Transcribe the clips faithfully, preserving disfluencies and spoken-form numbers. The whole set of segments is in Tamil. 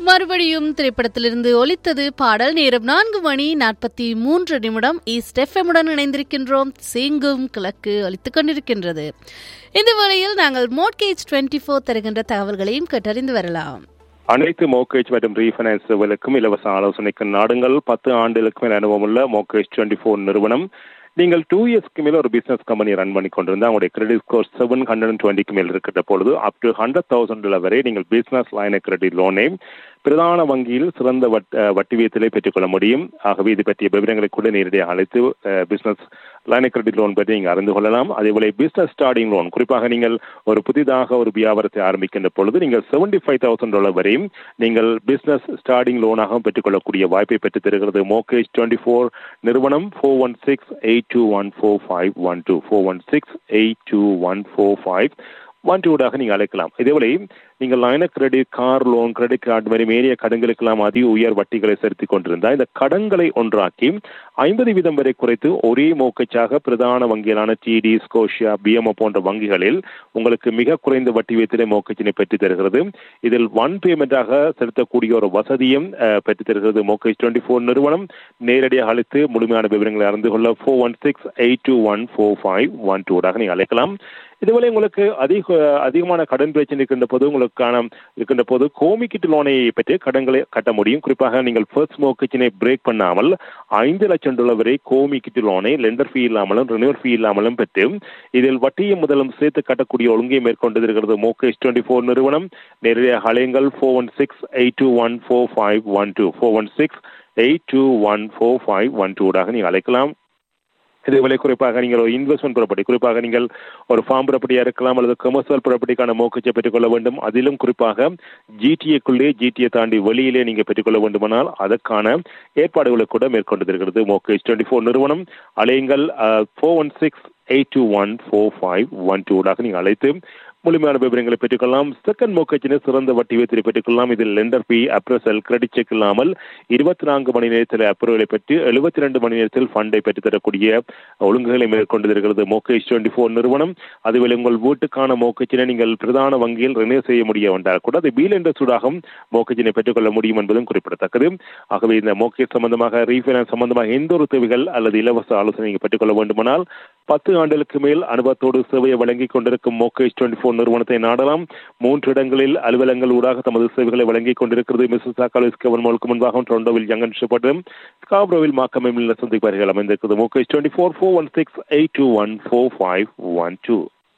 மறுபடியும் திரைப்படத்திலிருந்து ஒலித்தது பாடல். நேரம் நான்கு மணி நாற்பத்தி மூன்று நிமிடம். ஈஸ்ட் எஃப்எம்முடன் இணைந்திருக்கின்றோம். சேங்கும் கிழக்கு ஒலித்துக் கொண்டிருக்கின்றது. இந்த வேளையில் நாங்கள் மோட்கேஜ் டுவெண்ட்டி ஃபோர் தருகின்ற தகவல்களையும் கேட்டறிந்து வரலாம். அனைத்து மோர்கேஜ் மற்றும் ரீஃபைனான்ஸ்களுக்கும் இலவச ஆலோசனைக்கு நாடுங்கள். பத்து ஆண்டுகளுக்கு மேல் அனுபவம் உள்ள மோர்கேஜ் டுவெண்ட்டி ஃபோர் நிறுவனம். நீங்கள் டூ இயர்ஸ்க்கு மேல ஒரு பிசினஸ் கம்பெனி ரன் பண்ணி கொண்டிருந்தா உங்களுடைய கிரெடிட் ஸ்கோர் செவன் ஹண்ட்ரட் டுவெண்ட்டிக்கு மேல் இருக்கிற பொழுது அப் டு ஹண்ட்ரட் தௌசண்ட்ல வரை நீங்கள் பிசினஸ் லைன் கிரெடிட் லோனை பிரதான வங்கியில் சிறந்த வட்டி வீதத்திலே பெற்றுக்கொள்ள முடியும். ஆகவே இது பற்றிய விவரங்களை கூட நேரடியாக அழைத்து பிசினஸ் லைன் கிரெடிட் லோன் பற்றி நீங்கள் அறிந்து கொள்ளலாம். அதேபோல பிசினஸ் ஸ்டார்டிங் லோன், குறிப்பாக நீங்கள் ஒரு புதிதாக ஒரு வியாபாரத்தை ஆரம்பிக்கின்ற பொழுது நீங்கள் செவன்டி ஃபைவ் தௌசண்ட் டாலர் வரையும் நீங்கள் பிசினஸ் ஸ்டார்டிங் லோனாக பெற்றுக்கொள்ளக்கூடிய வாய்ப்பை பெற்றுத் தருகிறது மோர்கேஜ் டுவெண்ட்டி ஃபோர் நிறுவனம். Four one six eight two one four five one two four one six eight two one four five one டூடாக நீங்கள் அழைக்கலாம். இதேபோல நீங்கள் லைன credit, car loan, credit card மாதிரி மேரிய கடன்களுக்கெல்லாம் அதிக உயர் வட்டிகளை செலுத்திக் கொண்டிருந்தால் இந்த கடன்களை ஒன்றாக்கி ஐம்பது வீதம் வரை குறைத்து ஒரே மோர்கேஜாக பிரதான வங்கிகளான டிடி, ஸ்கோஷியா, பிஎம்ஓ போன்ற வங்கிகளில் உங்களுக்கு மிக குறைந்த வட்டி வீதத்திலே மோர்கேஜினை பெற்றுத் தருகிறது. இதில் ஒன் பேமெண்டாக செலுத்தக்கூடிய ஒரு வசதியும் பெற்றுத் தருகிறது மோர்கேஜ் டுவெண்ட்டி ஃபோர் நிறுவனம். நேரடியாக அழைத்து முழுமையான விவரங்களை அறிந்து கொள்ள four one six eight two one four five one டூடாக நீங்கள் அழைக்கலாம். இதுவரை உங்களுக்கு அதிக அதிகமான கடன் பிரச்சனை இருக்கின்ற போது உங்களுக்கான இருக்கின்ற போது கோமிக்கிட்டு லோனை பெற்று கடன்களை கட்ட முடியும். குறிப்பாக நீங்கள் ஃபர்ஸ்ட் மோர்கேஜினை பிரேக் பண்ணாமல் ஐந்து லட்சம் டாலர் வரை கோமிக்கிட்டு லோனை லெண்டர் ஃபீ இல்லாமலும் ரினியூவல் ஃபீ இல்லாமலும் பெற்று இதில் வட்டியும் முதலும் சேர்த்து கட்டக்கூடிய ஒழுங்கை மேற்கொண்டிருக்கிறது மோர்கேஜ் டுவெண்ட்டி ஃபோர் நிறுவனம். நேரடியாக அழையுங்கள் four one six eight two one four five one two four one six eight two one four five one டூடாக நீங்கள் அழைக்கலாம். இதேவேளை குறிப்பாக நீங்கள் ஒரு இன்வெஸ்ட்மெண்ட் ப்ராப்பர்ட்டி, குறிப்பாக நீங்கள் ஒரு ஃபார்ம் ப்ராப்பர்ட்டியாக இருக்கலாம் அல்லது கமர்ஷியல் ப்ராப்பர்ட்டிக்கான மோர்கேஜை பெற்றுக்கொள்ள வேண்டும். அதிலும் குறிப்பாக ஜிடிஏக்குள்ளே ஜிடிஏ தாண்டி வெளியிலே நீங்கள் பெற்றுக்கொள்ள வேண்டுமானால் அதற்கான ஏற்பாடுகளை கூட மேற்கொண்டிருக்கிறது மோர்கேஜ் டுவெண்ட்டி ஃபோர் நிறுவனம். அலையுங்கள் four one six eight two one four five one டூடாக நீங்கள் அழைத்து முழுமையான விவரங்களை பெற்றுக்கொள்ளலாம். செகண்ட் மோர்கேஜினை சிறந்த வட்டி வீதத்தை பெற்றுக்கொள்ளலாம். இதில் லெண்டர் ஃபீ, அப்ரசல், கிரெடிட் செக் இல்லாமல் இருபத்தி நான்கு மணி நேரத்தில் அப்ரூவலை பெற்று எழுபத்தி ரெண்டு மணி நேரத்தில் ஃபண்டை பெற்றுத்தரக்கூடிய ஒழுங்குகளை மேற்கொண்டிருக்கிறது மோர்கேஜ் டுவெண்ட்டி ஃபோர் நிறுவனம். அதுவேளை உங்கள் வீட்டுக்கான மோர்கேஜினை நீங்கள் பிரதான வங்கியில் ரினியூ செய்ய முடிய வேண்டால் கூட அது பீல் என்ற சூடாகவும் மோர்கேஜினை பெற்றுக்கொள்ள முடியும் என்பதும் குறிப்பிடத்தக்கது. ஆகவே இந்த மோர்கேஜ் சம்பந்தமாக, ரீஃபைனான்ஸ் சம்பந்தமாக எந்த ஒரு தேவைகள் அல்லது இலவச ஆலோசனை நீங்கள் பெற்றுக்கொள்ள வேண்டுமானால் பத்து ஆண்டுகளுக்கு மேல் அனுபவத்தோடு சேவையை வழங்கிக் கொண்டிருக்கும் மோர்கேஜ் டுவெண்ட்டி ஃபோர் நிறுவனத்தை நாடலாம். மூன்று இடங்களில் அலுவலகங்கள் ஊடாக தமது சேவைகளை வழங்கிக் கொண்டிருக்கிறது. மிசிசாகா கவர்மெண்ட்டுக்கு முன்பாக டொரண்டோவில் யங்கன் ஷெப்பர்டும், ஸ்காப்ரோவில் மார்க்கமில் சந்திப்பார்கள் அமைந்திருக்கிறது mortgage twenty four four one six eight two one four five one two.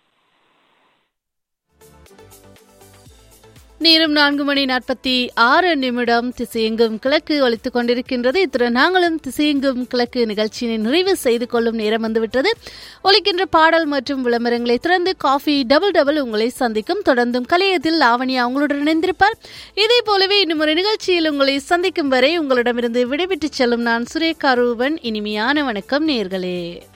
நேரம் நான்கு மணி நாற்பத்தி ஆறு நிமிடம். திசையெங்கும் கிழக்கு ஒலித்துக் கொண்டிருக்கின்றது. இத்துடன் நாங்களும் திசையெங்கும் கிழக்கு நிகழ்ச்சியை நிறைவு செய்து கொள்ளும் நேரம் வந்துவிட்டது. ஒலிக்கின்ற பாடல் மற்றும் விளம்பரங்களை திறந்து காஃபி டபுள் டபுள் உங்களை சந்திக்கும். தொடர்ந்தும் கலையத்தில் லாவணியா உங்களுடன் இணைந்திருப்பார். இதே போலவே இன்னும் ஒரு நிகழ்ச்சியில் உங்களை சந்திக்கும் வரை உங்களிடமிருந்து விடைபெற்று செல்லும் நான் சுரேகா ரூபன். இனிமையான வணக்கம் நேயர்களே.